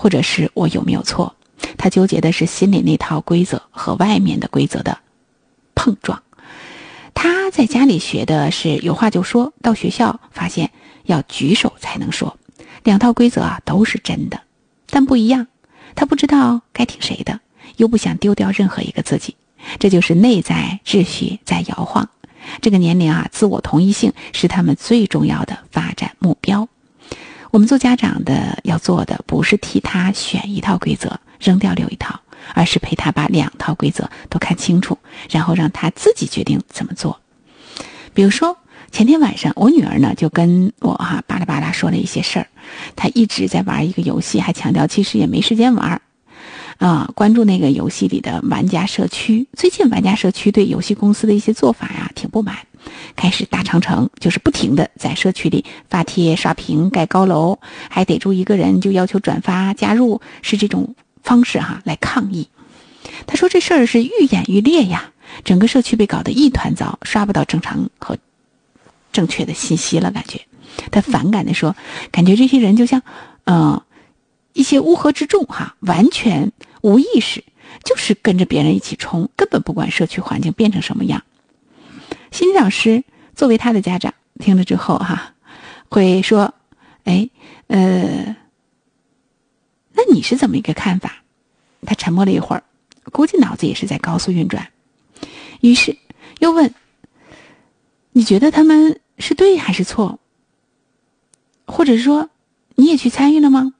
或者是我有没有错？他纠结的是心里那套规则和外面的规则的碰撞。他在家里学的是有话就说，到学校发现要举手才能说，两套规则都是真的，但不一样。他不知道该听谁的，又不想丢掉任何一个自己，这就是内在秩序在摇晃。这个年龄自我同一性是他们最重要的发展目标。我们做家长的要做的不是替他选一套规则扔掉留一套，而是陪他把两套规则都看清楚，然后让他自己决定怎么做。比如说前天晚上我女儿呢就跟我巴拉巴拉说了一些事儿，她一直在玩一个游戏，还强调其实也没时间玩关注那个游戏里的玩家社区。最近玩家社区对游戏公司的一些做法挺不满，开始大长城，就是不停的在社区里发帖刷屏盖高楼，还逮住一个人就要求转发加入，是这种方式来抗议。他说这事儿是愈演愈烈呀，整个社区被搞得一团糟，刷不到正常和正确的信息了。感觉他反感地说，感觉这些人就像一些乌合之众完全无意识，就是跟着别人一起冲，根本不管社区环境变成什么样。心理老师作为他的家长听了之后会说那你是怎么一个看法？他沉默了一会儿，估计脑子也是在高速运转，于是又问，你觉得他们是对还是错？或者说你也去参与了吗？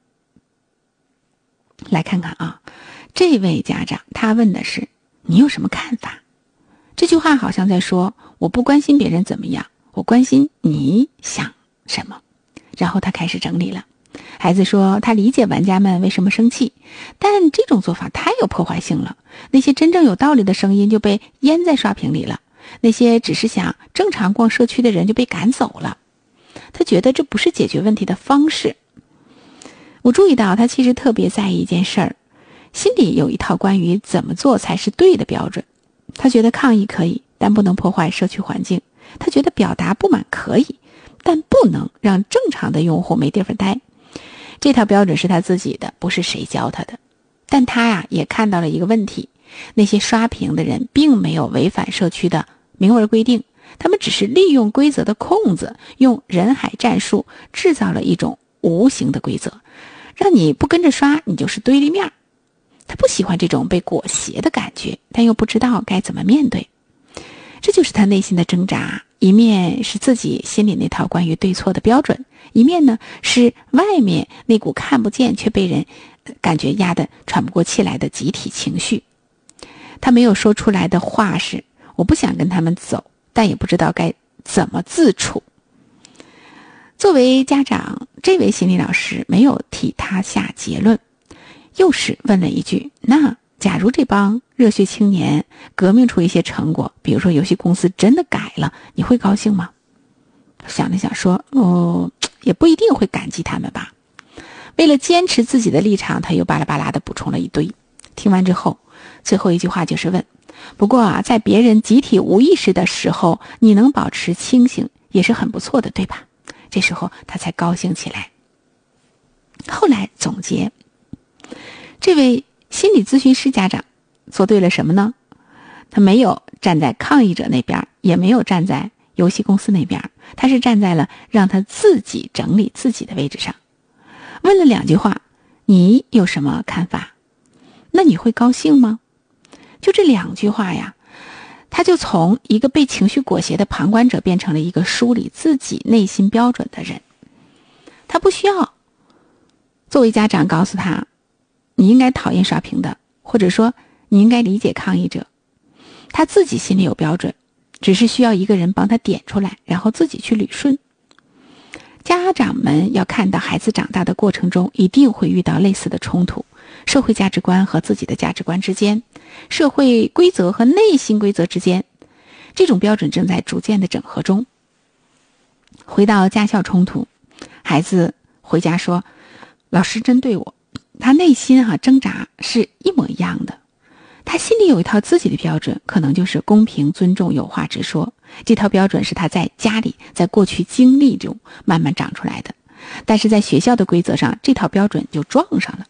来看看这位家长他问的是你有什么看法？这句话好像在说，我不关心别人怎么样，我关心你想什么。然后他开始整理了。孩子说他理解玩家们为什么生气，但这种做法太有破坏性了，那些真正有道理的声音就被淹在刷屏里了，那些只是想正常逛社区的人就被赶走了。他觉得这不是解决问题的方式。我注意到他其实特别在意一件事儿，心里有一套关于怎么做才是对的标准。他觉得抗议可以，但不能破坏社区环境。他觉得表达不满可以，但不能让正常的用户没地方待。这套标准是他自己的，不是谁教他的。但他也看到了一个问题，那些刷屏的人并没有违反社区的明文规定，他们只是利用规则的空子，用人海战术制造了一种无形的规则，让你不跟着刷，你就是对立面。他不喜欢这种被裹挟的感觉，但又不知道该怎么面对。这就是他内心的挣扎，一面是自己心里那套关于对错的标准，一面呢是外面那股看不见却被人感觉压得喘不过气来的集体情绪。他没有说出来的话是，我不想跟他们走，但也不知道该怎么自处。作为家长，这位心理老师没有替他下结论，又是问了一句，那假如这帮热血青年革命出一些成果，比如说游戏公司真的改了，你会高兴吗？想了想说，也不一定会感激他们吧。为了坚持自己的立场，他又巴拉巴拉的补充了一堆。听完之后，最后一句话就是问，不过在别人集体无意识的时候，你能保持清醒也是很不错的，对吧？这时候他才高兴起来。后来总结，这位心理咨询师家长做对了什么呢？他没有站在抗议者那边，也没有站在游戏公司那边，他是站在了让他自己整理自己的位置上。问了2句话，你有什么看法？那你会高兴吗？就这2句话呀，他就从一个被情绪裹挟的旁观者变成了一个梳理自己内心标准的人。他不需要作为家长告诉他，你应该讨厌刷屏的，或者说你应该理解抗议者。他自己心里有标准，只是需要一个人帮他点出来，然后自己去捋顺。家长们要看到孩子长大的过程中一定会遇到类似的冲突，社会价值观和自己的价值观之间，社会规则和内心规则之间，这种标准正在逐渐的整合中。回到家校冲突，孩子回家说，老师针对我，他内心挣扎是一模一样的。他心里有一套自己的标准，可能就是公平、尊重、有话直说。这套标准是他在家里，在过去经历中慢慢长出来的。但是在学校的规则上，这套标准就撞上了。